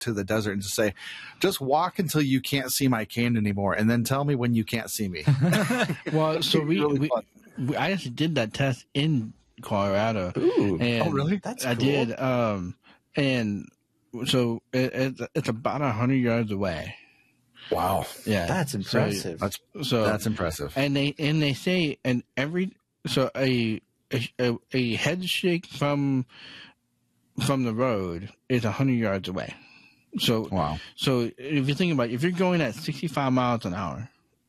to the desert and just say, just walk until you can't see my cane anymore, and then tell me when you can't see me. Well, so I actually did that test in Colorado. Ooh. And Oh, really? That's I cool. did. And so it's about 100 yards away. Wow. Yeah, That's impressive. That's impressive. And they say, and a head shake from the road is 100 yards away. So Wow. So if you think about it, if you're going at 65 miles an hour,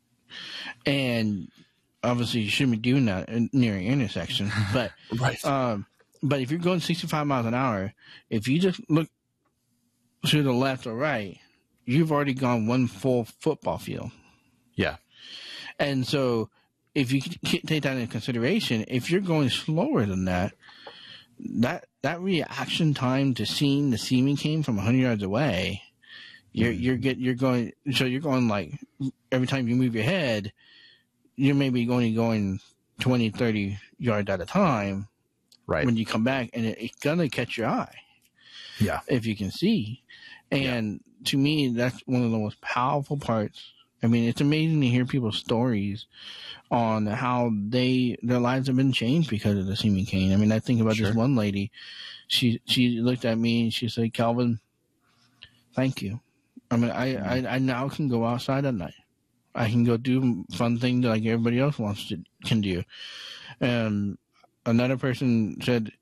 and obviously you shouldn't be doing that near an intersection, but Right. but if you're going 65 miles an hour, if you just look to the left or right, you've already gone one full football field. Yeah. And so if you take that into consideration, if you're going slower than that, that reaction time to seeing the seeming cane from 100 yards away, you're going like every time you move your head, you're maybe only going 20, 30 yards at a time. Right. When you come back, and it's gonna catch your eye. Yeah. If you can see. And to me, that's one of the most powerful parts. I mean, it's amazing to hear people's stories on how their lives have been changed because of the seeming cane. I mean, I think about this one lady. She looked at me and she said, "Calvin, thank you. I mean, I now can go outside at night. I can go do fun things like everybody else can do." And another person said,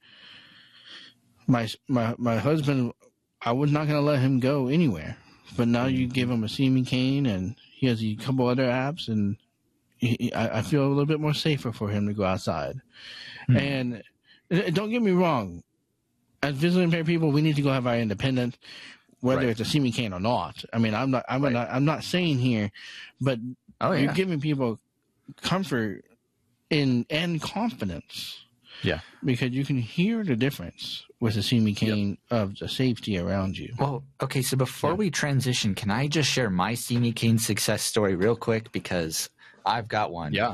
my husband, I was not going to let him go anywhere, but now you give him a seeming cane, and he has a couple other apps, and I feel a little bit more safer for him to go outside. And don't get me wrong, as visually impaired people, we need to go have our independence, whether it's a seeming cane or not. I mean, I'm not saying here, but you're giving people comfort and confidence. Yeah. Because you can hear the difference with the seeming cane of the safety around you. Well, okay, so before we transition, can I just share my seeming cane success story real quick? Because I've got one. Yeah.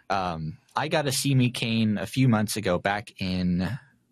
I got a seeming cane a few months ago, back in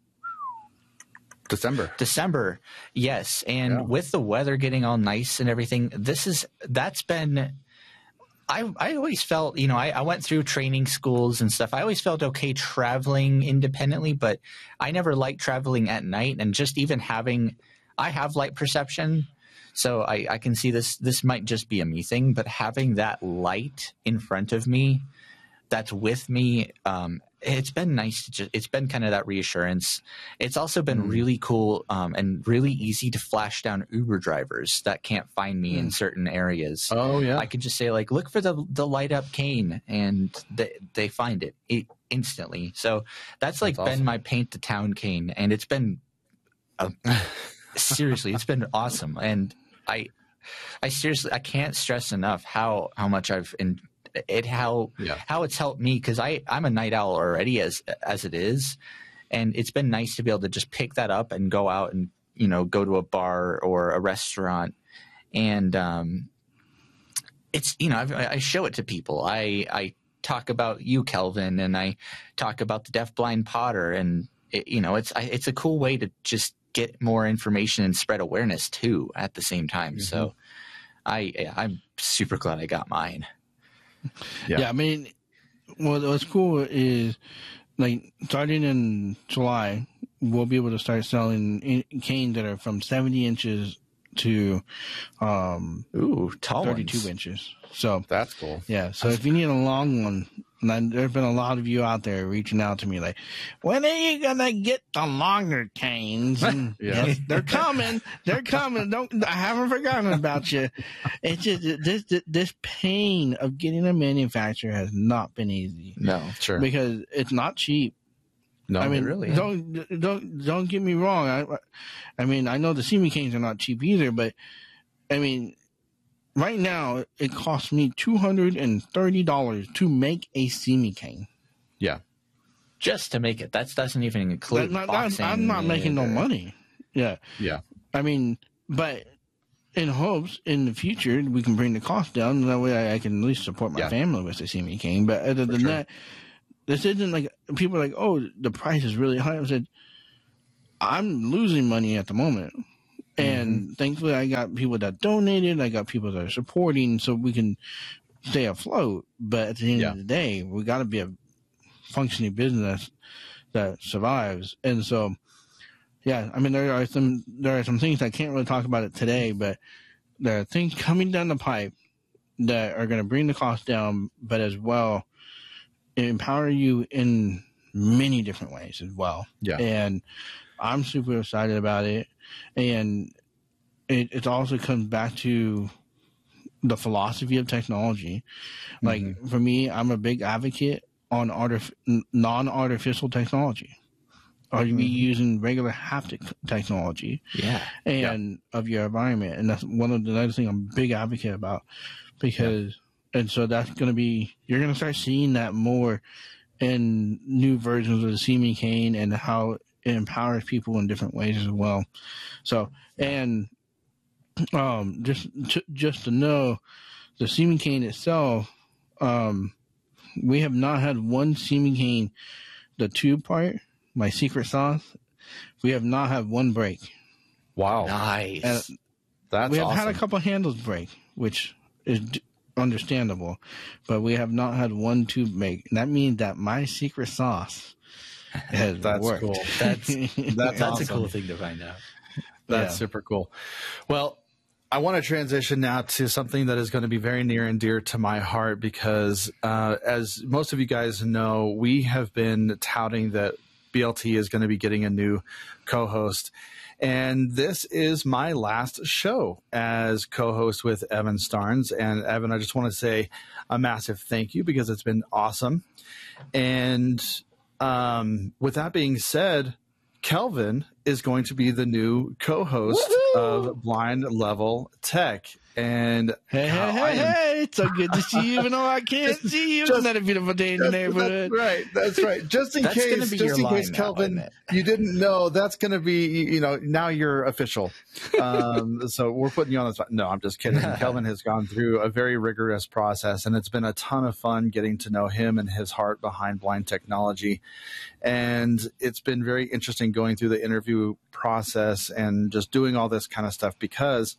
December. Yes. And with the weather getting all nice and everything, that's been – I always felt, I went through training schools and stuff. I always felt okay traveling independently, but I never liked traveling at night. And just even I have light perception, so I can see this might just be a me thing, but having that light in front of me that's with me, it's been nice it's been kind of that reassurance. It's also been really cool and really easy to flash down Uber drivers that can't find me in certain areas. Oh, yeah. I could just say, like, look for the light up cane, and they find it instantly. So that's been awesome. my paint the town cane, and it's been seriously, it's been awesome. And I seriously, I can't stress enough how much how it's helped me, because I'm a night owl already as it is, and it's been nice to be able to just pick that up and go out and go to a bar or a restaurant, and it's I show it to people. I talk about you, Kelvin, and I talk about the Deafblind Potter, and it's a cool way to just get more information and spread awareness too at the same time. So I'm super glad I got mine. Yeah, I mean, what's cool is, like, starting in July, we'll be able to start selling canes that are from 70 inches to tall 32 ones. inches. So that's cool. Yeah, so if you need a long one, and there's been a lot of you out there reaching out to me like, when are you gonna get the longer canes? And yes, they're coming. They're coming. I haven't forgotten about you. It's just this pain of getting a manufacturer has not been easy. No, sure, because it's not cheap. No, I mean, really don't get me wrong. I mean, I know the seeming canes are not cheap either, but I mean, right now it costs me $230 to make a seeming cane. Yeah, just to make it. That doesn't even include boxing. I'm not making no money. Yeah. I mean, but in hopes in the future we can bring the cost down, and that way I can at least support my family with the seeming cane. But other than that, this isn't like people are like, oh, the price is really high. I said, I'm losing money at the moment. And thankfully, I got people that donated. I got people that are supporting, so we can stay afloat. But at the end of the day, we got to be a functioning business that survives. And so, yeah, I mean, there are some things I can't really talk about it today, but there are things coming down the pipe that are going to bring the cost down, but as well empower you in many different ways as well. Yeah, and I'm super excited about it. And it also comes back to the philosophy of technology. Like for me, I'm a big advocate on non-artificial technology. Are you using regular haptic technology? And of your environment, and that's one of the other thing I'm a big advocate about, because and so that's going to be, you're going to start seeing that more in new versions of the Simi Cane and how it empowers people in different ways as well. So, and just to know, the Simi Cane itself, we have not had one Simi Cane, the tube part, my secret sauce, we have not had one break. Wow. Nice. That's we have awesome. had a couple handles break, which is understandable, but we have not had one tube break. And that means that my secret sauce has worked. Cool. That's awesome. a cool thing to find out. That's super cool. Well, I want to transition now to something that is going to be very near and dear to my heart, because as most of you guys know, we have been touting that BLT is going to be getting a new co-host. And this is my last show as co-host with Evan Starnes. And Evan, I just want to say a massive thank you, because it's been awesome. And with that being said, Kelvin is going to be the new co-host of Blind Level Tech. And hey, it's so good to see you, even though I can't see you. Isn't that a beautiful day in the neighborhood? That's right. Just in case, Kelvin, you didn't know, that's going to be, now you're official. So we're putting you on the spot. No, I'm just kidding. Kelvin has gone through a very rigorous process, and it's been a ton of fun getting to know him and his heart behind blind technology. And it's been very interesting going through the interview process and just doing all this kind of stuff, because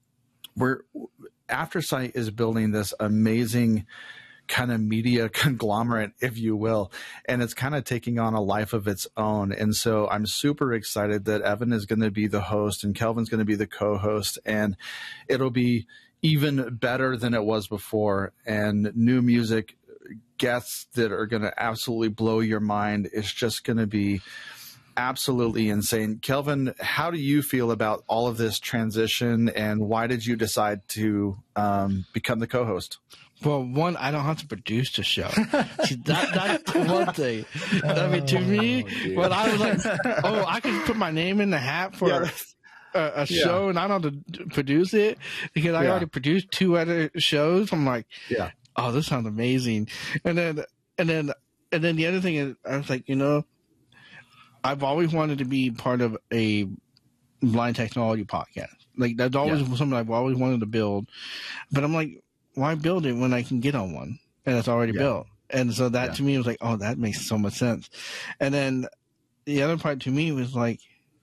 AfterSight is building this amazing kind of media conglomerate, if you will, and it's kind of taking on a life of its own. And so I'm super excited that Evan is going to be the host and Kelvin's going to be the co-host, and it'll be even better than it was before, and new music, guests that are going to absolutely blow your mind. It's just going to be absolutely insane. Kelvin, how do you feel about all of this transition, and why did you decide to become the co-host? Well, one, I don't have to produce the show. See, that's one thing. I mean, to me, when I was like, I can put my name in the hat for a show, and I don't have to produce it, because I already produced 2 other shows. I'm like, oh, this sounds amazing. And then the other thing is, I was like, I've always wanted to be part of a blind technology podcast. Like, that's always something I've always wanted to build. But I'm like, why build it when I can get on one and it's already built? And so that to me was like, oh, that makes so much sense. And then the other part to me was like,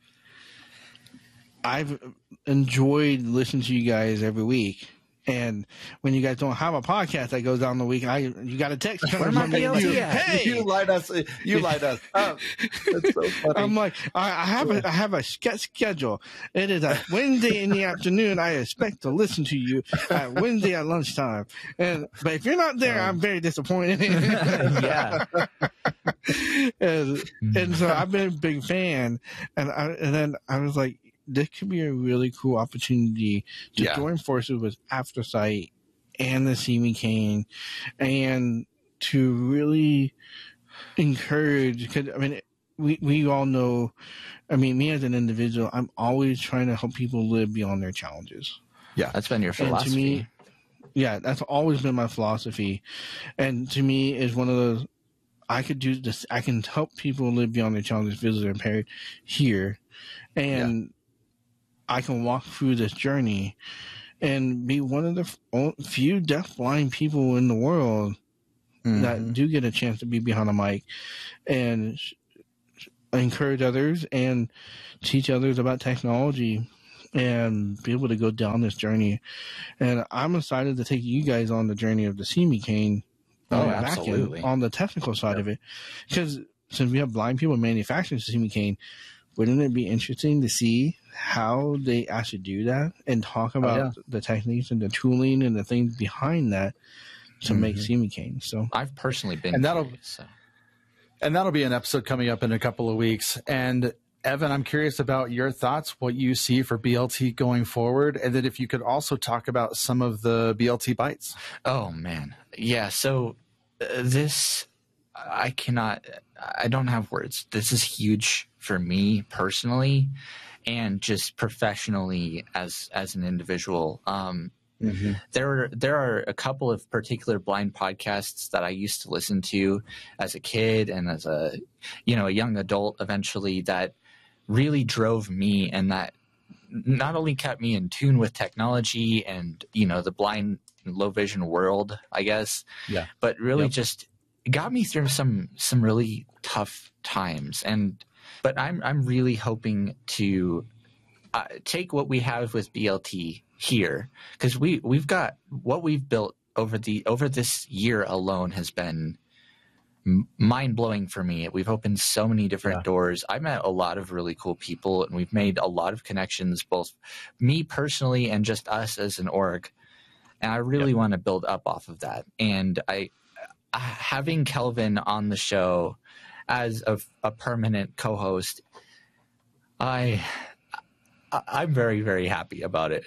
I've enjoyed listening to you guys every week. And when you guys don't have a podcast that goes down the week, you got a text coming from me. Hey, you light us up. That's so funny. I'm like, I have a schedule. It is a Wednesday in the afternoon. I expect to listen to you at Wednesday at lunchtime. But if you're not there, I'm very disappointed. And so I've been a big fan, and then I was like, this could be a really cool opportunity to join forces with AfterSight and the Simi Cane, and to really encourage, because I mean, we all know, I mean, me as an individual, I'm always trying to help people live beyond their challenges. Yeah, that's been your philosophy. And to me, that's always been my philosophy. And to me, is one of those, I could do this, I can help people live beyond their challenges, physically impaired, here. And I can walk through this journey and be one of the few deafblind people in the world that do get a chance to be behind a mic and encourage others and teach others about technology and be able to go down this journey. And I'm excited to take you guys on the journey of the See Me Cane. Absolutely. On the technical side of it. Because since we have blind people manufacturing See Me Cane, wouldn't it be interesting to see how they actually do that and talk about the techniques and the tooling and the things behind that to make See Me Cane? So I've personally been and that'll be an episode coming up in a couple of weeks. And Evan, I'm curious about your thoughts, what you see for BLT going forward, and then if you could also talk about some of the BLT bites. Oh man, yeah. So this, I don't have words. This is huge for me personally, and just professionally as an individual. There are a couple of particular blind podcasts that I used to listen to as a kid and as a young adult eventually that really drove me, and that not only kept me in tune with technology and the blind and low vision world, I guess, but really just got me through some really tough times. But I'm really hoping to take what we have with BLT here, because we've got what we've built over this year alone has been mind-blowing for me. We've opened so many different doors. I met a lot of really cool people, and we've made a lot of connections, both me personally and just us as an org. And I really want to build up off of that. And having Kelvin on the show as a permanent co-host, I'm very, very happy about it.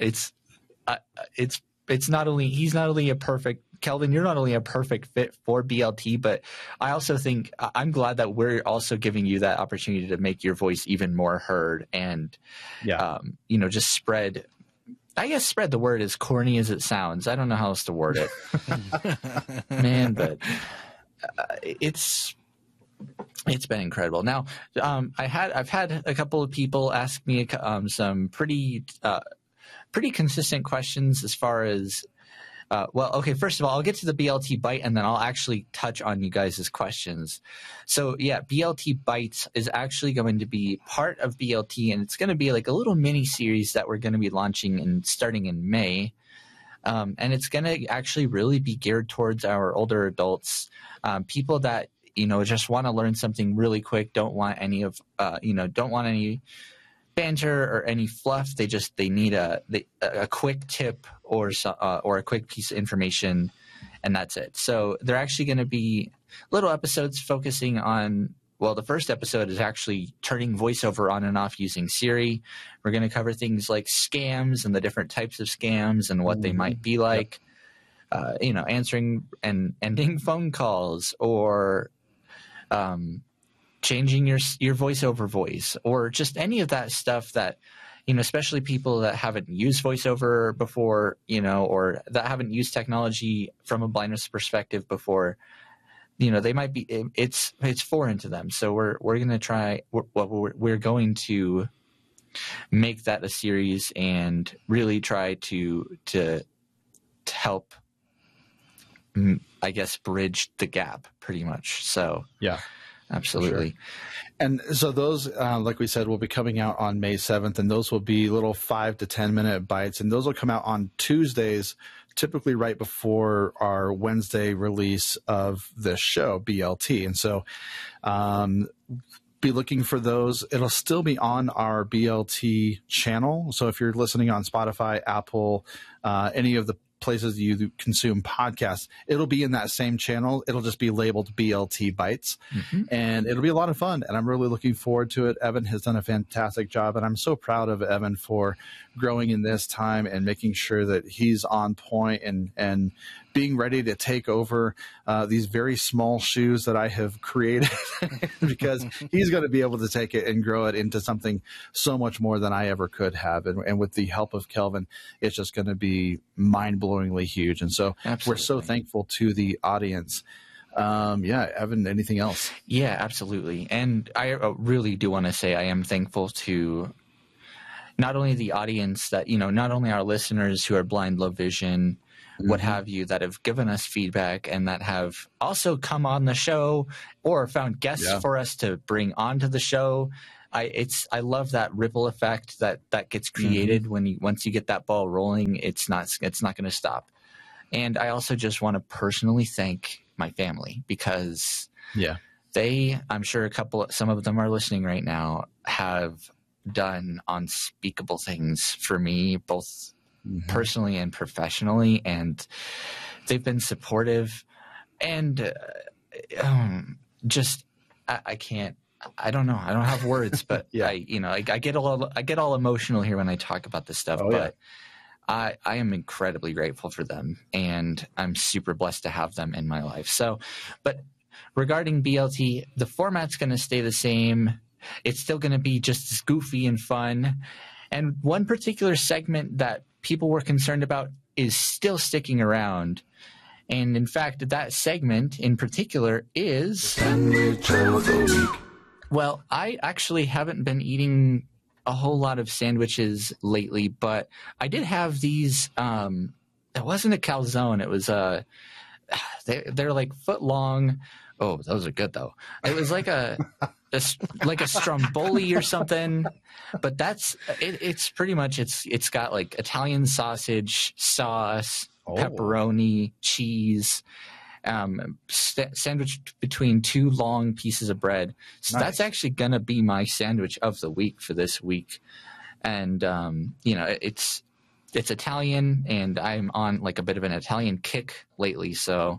He's not only a perfect Kelvin, you're not only a perfect fit for BLT, but I also think I'm glad that we're also giving you that opportunity to make your voice even more heard and, just spread the word, as corny as it sounds. I don't know how else to word it, man, but it's been incredible. Now, I've had a couple of people ask me some pretty consistent questions as far as first of all, I'll get to the BLT bite and then I'll actually touch on you guys' questions. So BLT bites is actually going to be part of BLT, and it's going to be like a little mini series that we're going to be launching and starting in May. And it's going to actually really be geared towards our older adults, people that, just want to learn something really quick, don't want any banter or any fluff. They need a quick tip or a quick piece of information, and that's it. So they're actually going to be little episodes focusing on, the first episode is actually turning voiceover on and off using Siri. We're going to cover things like scams and the different types of scams and what they might be like, answering and ending phone calls, or changing your voiceover voice, or just any of that stuff that, especially people that haven't used voiceover before, or that haven't used technology from a blindness perspective before, they might be, it's foreign to them. So we're going to try, we're going to make that a series and really try to help, I guess, bridge the gap pretty much. So absolutely. Sure. And so those, like we said, will be coming out on May 7th, and those will be little 5 to 10 minute bites, and those will come out on Tuesdays, typically right before our Wednesday release of this show, BLT. And so be looking for those. It'll still be on our BLT channel. So if you're listening on Spotify, Apple, any of the places you consume podcasts, it'll be in that same channel. It'll just be labeled BLT Bites, and it'll be a lot of fun, and I'm really looking forward to it. Evan has done a fantastic job, and I'm so proud of Evan for growing in this time and making sure that he's on point and being ready to take over these very small shoes that I have created because he's going to be able to take it and grow it into something so much more than I ever could have. And with the help of Kelvin, it's just going to be mind-blowingly huge. And so we're so thankful to the audience. Evan, anything else? Yeah, absolutely. And I really do want to say I am thankful to not only the audience that, not only our listeners who are blind, low vision, what have you, that have given us feedback and that have also come on the show or found guests for us to bring onto the show. I love that ripple effect that gets created when once you get that ball rolling. It's not going to stop. And I also just want to personally thank my family because I'm sure some of them are listening right now, have done unspeakable things for me, both personally and professionally, and they've been supportive. And I don't know. I don't have words, but I get all emotional here when I talk about this stuff. I am incredibly grateful for them, and I'm super blessed to have them in my life. So, but regarding BLT, the format's going to stay the same. It's still going to be just as goofy and fun. And one particular segment that people were concerned about is still sticking around. And in fact, that segment in particular is Sandwich of the Week. Well, I actually haven't been eating a whole lot of sandwiches lately, but I did have these. It wasn't a calzone. It was they're like foot long. Oh, those are good though. It was like a stromboli or something, but that's it. It's pretty much it's got like Italian sausage, sauce, pepperoni, cheese, sandwiched between two long pieces of bread. So that's actually gonna be my sandwich of the week for this week. And it's Italian, and I'm on like a bit of an Italian kick lately. So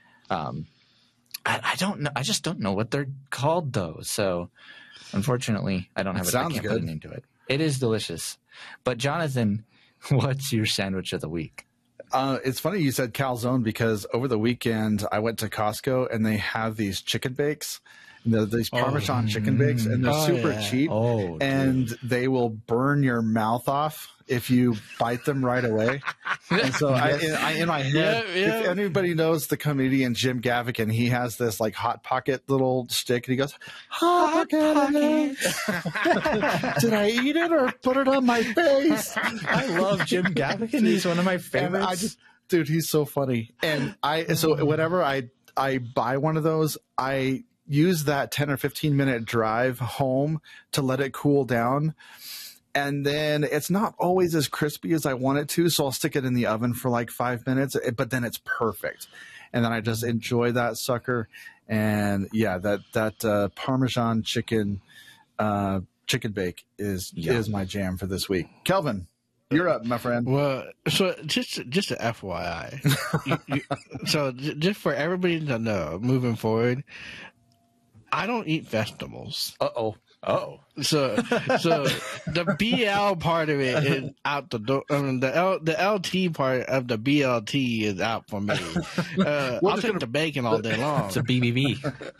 I don't know. I just don't know what they're called though. So unfortunately, I don't have it. I can't put a name to it. It is delicious. But Jonathan, what's your sandwich of the week? It's funny you said calzone because over the weekend I went to Costco and they have these chicken bakes. These Parmesan chicken bakes, and they're super cheap, and they will burn your mouth off if you bite them right away. And so I in my head, if anybody knows the comedian Jim Gaffigan, he has this like Hot Pocket little stick, and he goes, "Hot Pocket, did I eat it or put it on my face?" I love Jim Gaffigan. He's one of my favorites. Dude, he's so funny. And so whenever I buy one of those, I use that 10 or 15 minute drive home to let it cool down. And then it's not always as crispy as I want it to. So I'll stick it in the oven for like 5 minutes, but then it's perfect. And then I just enjoy that sucker. And yeah, that Parmesan chicken bake is my jam for this week. Kelvin, you're up, my friend. Well, so just an FYI. So just for everybody to know, moving forward, I don't eat vegetables. Oh. So the BL part of it is out the door. I mean, the LT part of the BLT is out for me. I'll take the bacon all day long. It's a BBB.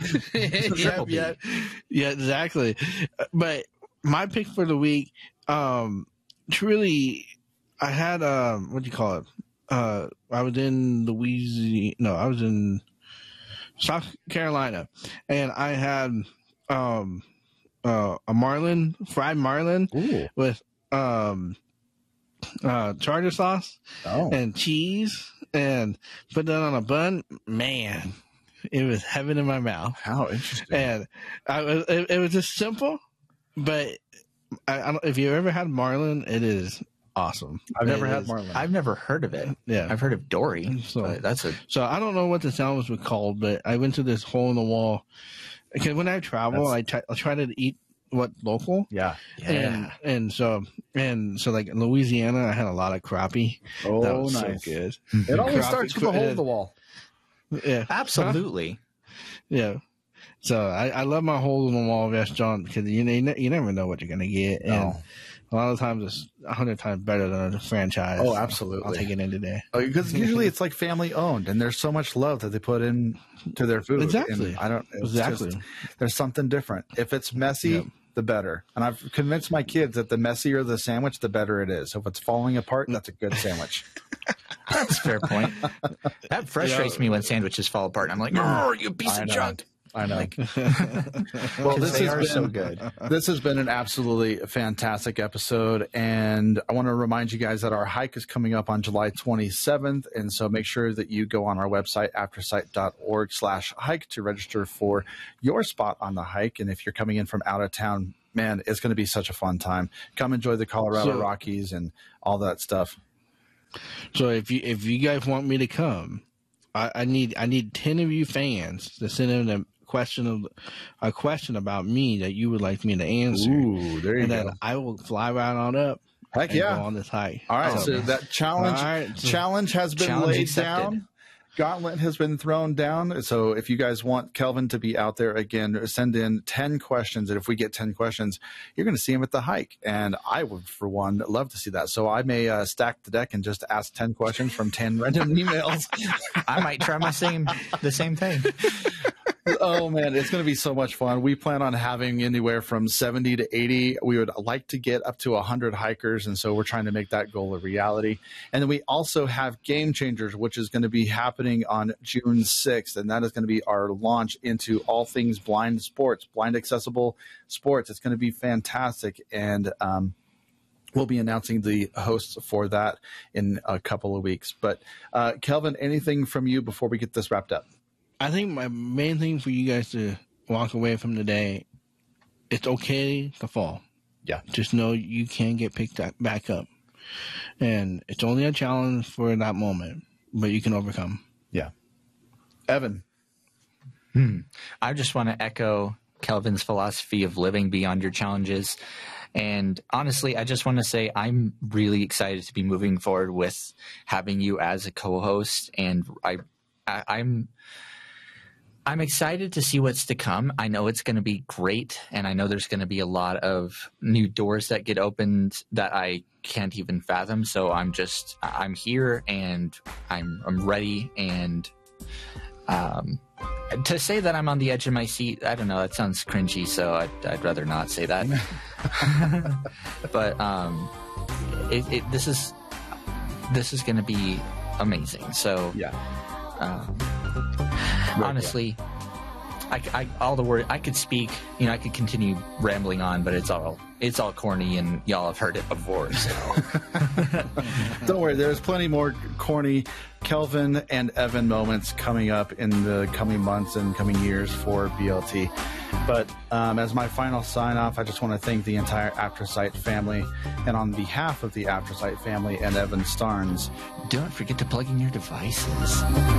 Yeah, exactly. But my pick for the week, truly, I had what do you call it? I was in Louisiana. No, I was in South Carolina, and I had a fried marlin with tartar sauce and cheese, and put that on a bun. Man, it was heaven in my mouth. How interesting! And it was just simple, but I don't, if you ever had marlin, it is awesome. I've never had marlin. I've never heard of it. Yeah, I've heard of dory. So I don't know what the sandwich was called, but I went to this hole in the wall because when I travel, I try to eat what's local. Yeah. And so like in Louisiana, I had a lot of crappie. Oh, that was nice. So good. It always starts with a hole in the wall. Yeah, absolutely. Yeah. So I love my hole in the wall restaurant because you never know what you're gonna get. And a lot of times it's 100 times better than a franchise. Oh, absolutely. I'll take it in today. Because usually it's like family owned, and there's so much love that they put into their food. Exactly. And there's something different. If it's messy, the better. And I've convinced my kids that the messier the sandwich, the better it is. So if it's falling apart, that's a good sandwich. That's a fair point. That frustrates me when sandwiches fall apart. I'm like, "Oh, you piece of junk." I know. Well, they are so good. This has been an absolutely fantastic episode, and I want to remind you guys that our hike is coming up on July 27th, and so make sure that you go on our website, aftersight.org/hike, to register for your spot on the hike. And if you're coming in from out of town, man, it's going to be such a fun time. Come enjoy the Colorado Rockies and all that stuff. So if you guys want me to come, I need 10 of you fans to send in a question about me that you would like me to answer. Ooh, there you go. And then I will fly right on up. Heck yeah! Go on this hike. All right, so that challenge has been laid accepted. Down. Gauntlet has been thrown down. So if you guys want Kelvin to be out there again, send in 10 questions. And if we get 10 questions, you're going to see him at the hike. And I would, for one, love to see that. So I may stack the deck and just ask 10 questions from 10 random emails. I might try the same thing. Oh, man, it's going to be so much fun. We plan on having anywhere from 70 to 80. We would like to get up to 100 hikers, and so we're trying to make that goal a reality. And then we also have Game Changers, which is going to be happening on June 6th, and that is going to be our launch into all things blind sports, blind accessible sports. It's going to be fantastic, and we'll be announcing the hosts for that in a couple of weeks. But, Kelvin, anything from you before we get this wrapped up? I think my main thing for you guys to walk away from today, it's okay to fall. Yeah. Just know you can get picked back up. And it's only a challenge for that moment, but you can overcome. Yeah. Evan. I just want to echo Kelvin's philosophy of living beyond your challenges. And honestly, I just want to say I'm really excited to be moving forward with having you as a co-host. And I'm excited to see what's to come. I know it's going to be great, and I know there's going to be a lot of new doors that get opened that I can't even fathom. So I'm here, and I'm ready. And to say that I'm on the edge of my seat, I don't know. That sounds cringy, so I'd rather not say that. But this is going to be amazing. So yeah. Honestly, all the word I could speak, I could continue rambling on, but it's all corny, and y'all have heard it before. So don't worry, there's plenty more corny Kelvin and Evan moments coming up in the coming months and coming years for BLT. But as my final sign off, I just want to thank the entire AfterSight family, and on behalf of the AfterSight family and Evan Starnes, don't forget to plug in your devices.